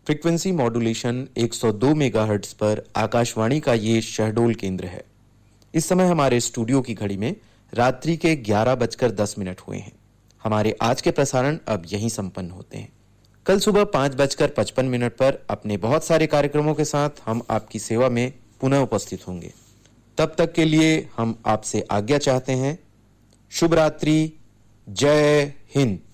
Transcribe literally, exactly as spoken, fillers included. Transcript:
Frequency modulation एक सौ दो मेगाहर्ट्ज पर आकाशवाणी का ये शहडोल केंद्र है। इस समय हमारे स्टूडियो की घड़ी में रात्रि के ग्यारह बजकर दस मिनट हुए हैं। हमारे आज के प्रसारण अब यहीं संपन्न होते हैं। कल सुबह पाँच बजकर पचपन मिनट पर अपने बहुत सारे कार्यक्रमों के साथ हम आपकी सेवा में पुनः उपस्थित होंगे। तब तक के लिए हम आपसे आज्ञा चाहते हैं। शुभ रात्रि। जय हिंद।